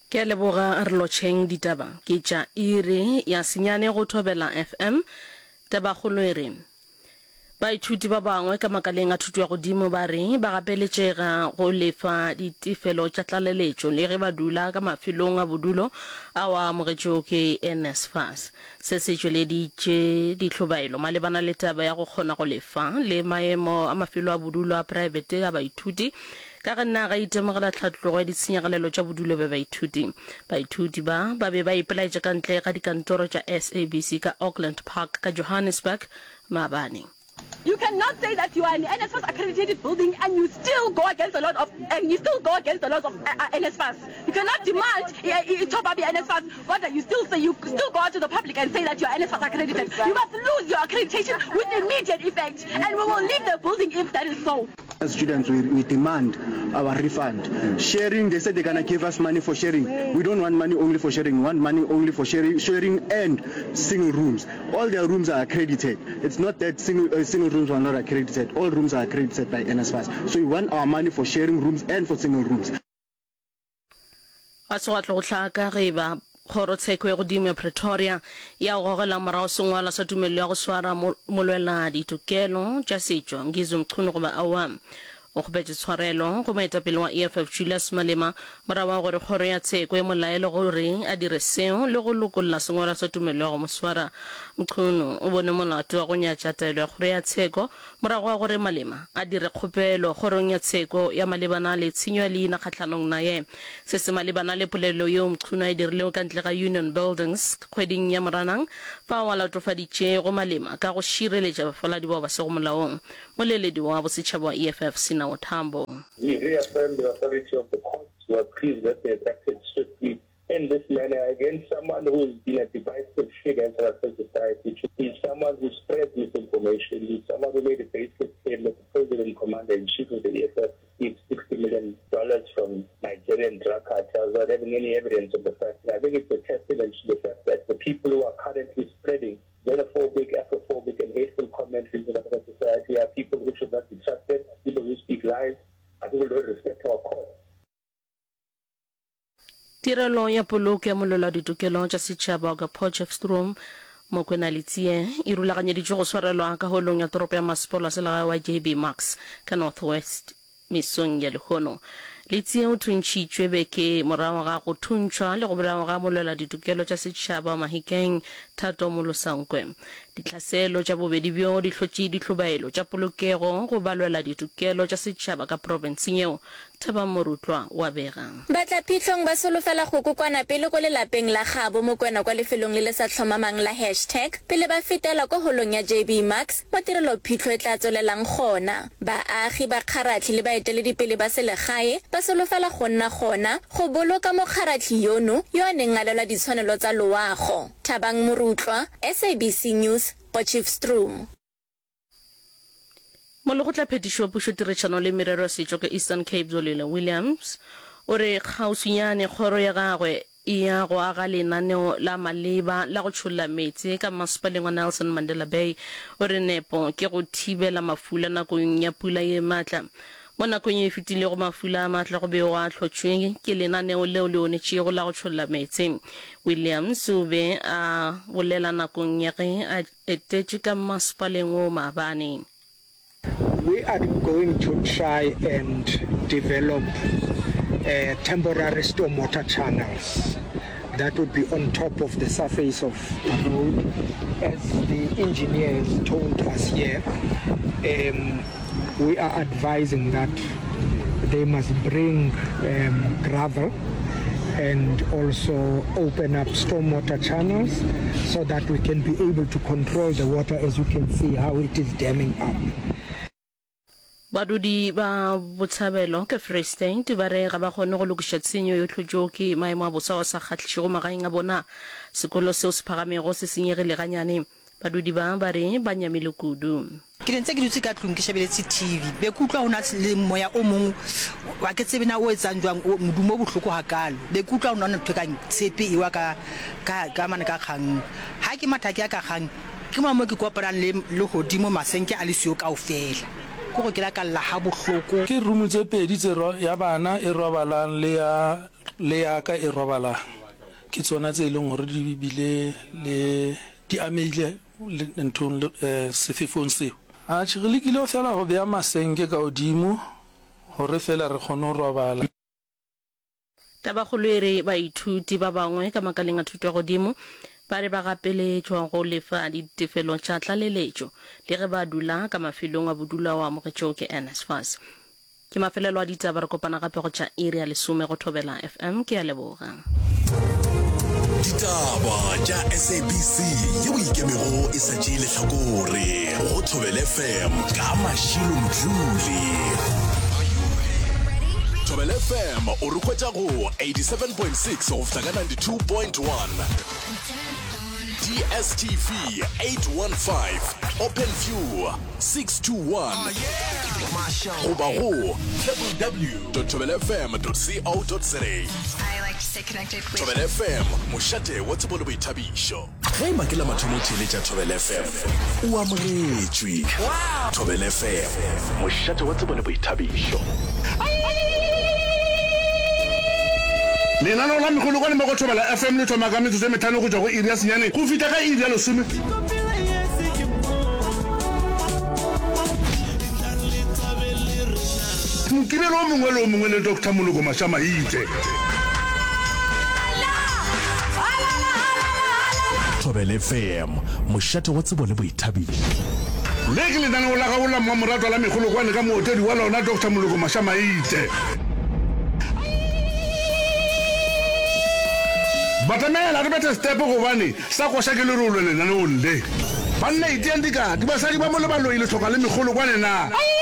Ke leboga re lotšheng ditaba ke tša iri ya senyane go thobela FM taba kgolo e re baithuti ba bangwe ka makaleng a thuto ya godimo ba re ba gapeletšega go lefa ditefelo tša tlaleletšo le ge ba dula ka mafelong a bodulo a wa amogetšego ke NSFAS se se tšweleditše ditlhobaelo malebana le taba ya go kgona go lefa le maemo a mafelo a bodulo a private a baithuti ka ge naga itemogela tlhatlogo ya ditshenyagalelo tša bodulo ba baithuti ba be ba ipelaetša ka ntle ga dikantoro tša SABC ka Auckland Park ka Johannesburg maabane. You cannot say that you are an NSFAS accredited building and you still go against the laws of NSFAS. You cannot demand top up your NSFAS, but you still go out to the public and say that you are NSFAS accredited. You must lose your accreditation with immediate effect, and we will leave the building if that is so. As students, we demand our refund. Sharing, they said they're gonna give us money for sharing. We don't want money only for sharing. We want money only for sharing and single rooms. All their rooms are accredited. It's not that single rooms are not accredited. All rooms are accredited by NSFAS. So we want our money for sharing rooms and for single rooms. Khoro tsheko ya godimo ya Pretoria ya go gogela morago sengwala sa tumelo ya go swara molwela ditokelo tša setšo Ngizo Mchunu goba awam o gobetse tshwarelo go moetapele wa EFF Julius Malema morago gore khoro ya tsheko e molaelo gore a dire seo le go lokolla sengwala sa tumelo ya go moswara Mchunu o bone molato wa go nyatša taelo ya khoro ya tsheko morago gore Malema a dire kgopelo khorong ya tsheko ya malebana le tshenyo le ina kgatlhanong naye se se malebana le polelo yo Mchunu a dirile ka ntle ga Union Buildings kgweding ya moranang fa wa latofaditše go Malema ka go šireletša bafaladi ba se go molaong moleledi wa bosetšhaba wa EFF Sina Tambo. We reaffirm the authority of the courts who are pleased that they acted swiftly in this manner against someone who has been a divisive figure in South African society. He's someone who spread misinformation. He's someone who made a basic claim that the president, commander-in-chief of the EFF, received $60 million from Nigerian drug cartels without having any evidence of the fact. I think it's a testament to the fact that the people who are currently spreading xenophobic, Afrophobic, and hateful comments in South African society are people who should not be trusted, people who speak lies, and people who don't respect our courts. Tirelo ya poloko ya molwela ditokelo tša setšhaba ka Potchefstroom mo kwenalitsie e rulaganyeditšwe go swarelwa ka holong ya toropo ya Maspola selegae wa JB Max ka Northwest mesong ya Lehono letsie o thuntšitšwe beke morago ga go thuntšwa le go bolawa ga molwela ditokelo tša setšhaba Mahikeng Thato Molosankwe ditlhaselo tša bobedi bjo di hlotše ditlhobaelo tša polokego go balwela ditokelo tša setšhaba ka provinseng yeo Thaba Morutlwa wa bega batla phitlhong ba solofela go kokwana pele go lelapeng la gabo mo kwena kwa lefelong le le sa tlhomamang la hashtag pele ba fetela ko holong ya JB Max mo tirelo phitlho e tla tswelelang gona baagi ba kgaratlhi le baeteledipele ba selegae ba solofela go nna gona go boloka mokgaratlhi yono yo a neng a lwela ditshwanelo tsa loago Thabang Morutlwa SABC News Potchefstroom. Molo go tla phetišo pušo tiretšano le merero setšo ka Eastern Cape Zolile Williams o re kgauswinyane kgoro ya gagwe e ya go aga lenaneo la maleba la go tšholla metsi ka masepaleng wa Nelson Mandela Bay o re nepo ke go thibela mafula nakong ya pula ye matla mo nakong e fetile go mafula a matla go bego a tlhotšwe ke lenaneo leo le onetšego la go tšholla metsi Williams o be a bolela nakong ya ge a etetše ka masepaleng o maabane. We are going to try and develop temporary stormwater channels that would be on top of the surface of the road. As the engineers told us here, we are advising that they must bring gravel and also open up stormwater channels so that we can be able to control the water, as you can see how it is damming up. Badudi ba botshabelo ke Free State ba re ga ba gone go lokiša tshenyo yo tlhotšo ke maemo a bosa o sa kgatlhišego magaeng a bona sekolo seo se phagamego se senyegile ganyane badudi ba re ba nyamile kudu ke ntse ke dutse ka tlong ke shebeletse TV be kutlwa ona le moya o mong wa ke tsebena o etsang jwang modumo bohloko hakalo be kutlwa ona ntwe ka tshepe e wa ka mana ka kgang ha ke mathaki ya ka kgang ke mo ke koparang le godimo masenke a le sio kaofela go ke la ka la ha bohloko ke room tse pedi tse ya bana e robalang le ya le ya ka e robala ke tsona tse ileng hore di bile le di amile ntong sefefong seo a tshirele kile o fela go bea masenge ka odimo hore fela re kgone ho robala. Taba go le ba ithuti ba bangwe ka makaleng a thuto godimo ba re ba gapeletswa go lefa ditefelo tša tlaleletšo le ge ba dula ka mafelong a bodula wa mogetšo ke NSFAS. Ke mafelelo a ditaba re kopana gape go tša area 10 go Thobela FM ke a leboga. Ditaba tša SABC yeo ikemego e sa tšeile hlakore go Thobela FM ka Mashilo Mdluli. Thobela FM o rukwetša go 87.6 of taka 92.1. DSTV 815 OpenView 621 goba go www.thobelafm.co.za. Thobela FM mošate wa tsebo le boithabišo ge makela mathomo theletša Thobela FM o amogetšwe. Thobela FM mošate wa tsebo le boithabišo. Lenaneo la megolokwane mo go Thobela FM le thoma ka metsotso e metlhano go tswa go iri ya senyane go fita ka iri ya 10. Mokibelo o mongwe le o mongwe le Dr. Moloko Mashama itse. Thobela FM mošate wa tsebo le boithabišo. Le ke lenaneo la gago la mmamoratwa la megolokwane ka mootedi wa lona Dr. Moloko Mashama itse. Batamela re bete step go bane sa go sha ke le rolo lenaneo le. Banna iteandika di basadi ba mo le baloile tlhoka le megolokwane na.